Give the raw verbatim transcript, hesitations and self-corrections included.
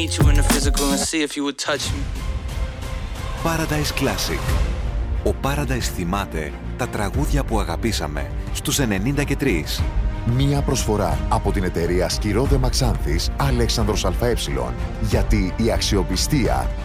meet you in the physical and see if you would touch me. Paradise Classic. Ο Paradise θυμάται τα τραγούδια που αγαπήσαμε στους ενενήντα και τρία. Μία προσφορά από την εταιρεία Σκυρόδε Μαξάνθης Αλέξανδρος ΑΕ. Γιατί η αξιοπιστία